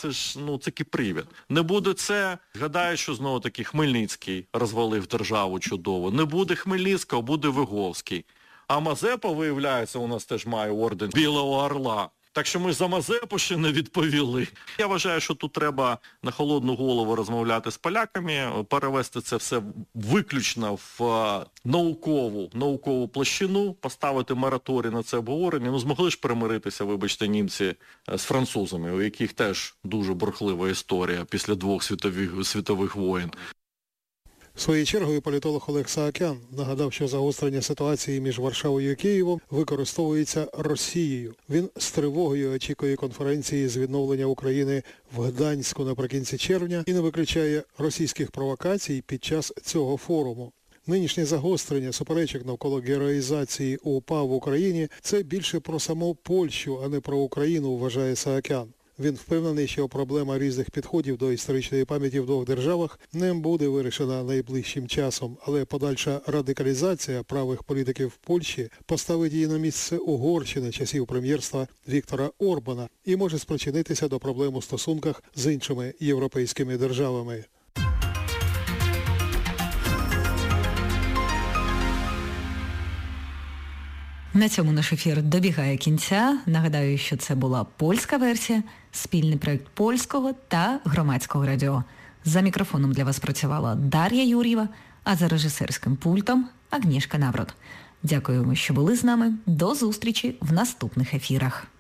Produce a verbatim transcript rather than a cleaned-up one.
це ж, ну, такий привід. Не буде це, гадаю, що знову таки Хмельницький розвалив державу чудово. Не буде Хмельницького, буде Виговський. А Мазепа, виявляється, у нас теж має орден Білого Орла. Так що ми за Мазепу ще не відповіли. Я вважаю, що тут треба на холодну голову розмовляти з поляками, перевести це все виключно в наукову, наукову площину, поставити мораторій на це обговорення. Ну, змогли ж примиритися, вибачте, німці з французами, у яких теж дуже бурхлива історія після двох світових, світових воєн. Своєю чергою політолог Олег Саакян нагадав, що загострення ситуації між Варшавою і Києвом використовується Росією. Він з тривогою очікує конференції з відновлення України в Гданську наприкінці червня і не виключає російських провокацій під час цього форуму. Нинішнє загострення суперечок навколо героїзації УПА в Україні – це більше про саму Польщу, а не про Україну, вважає Саакян. Він впевнений, що проблема різних підходів до історичної пам'яті в двох державах не буде вирішена найближчим часом, але подальша радикалізація правих політиків в Польщі поставить її на місце Угорщини часів прем'єрства Віктора Орбана і може спричинитися до проблем у стосунках з іншими європейськими державами. На цьому наш ефір добігає кінця. Нагадаю, що це була польська версія, спільний проєкт Польського та Громадського радіо. За мікрофоном для вас працювала Дар'я Юр'єва, а за режисерським пультом Агнішка Наврод. Дякуємо, що були з нами. До зустрічі в наступних ефірах.